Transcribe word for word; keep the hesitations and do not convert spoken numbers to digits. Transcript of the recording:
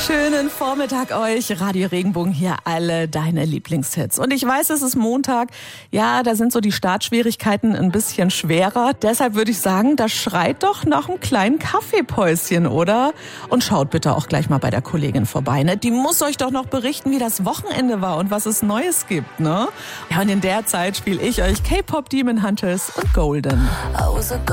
Schönen Vormittag euch. Radio Regenbogen hier, alle deine Lieblingshits. Und ich weiß, es ist Montag. Ja, da sind so die Startschwierigkeiten ein bisschen schwerer. Deshalb würde ich sagen, das schreit doch nach einem kleinen Kaffeepäuschen, oder? Und schaut bitte auch gleich mal bei der Kollegin vorbei, ne? Die muss euch doch noch berichten, wie das Wochenende war und was es Neues gibt, ne? Ja, und in der Zeit spiele ich euch K-Pop Demon Hunters und Golden.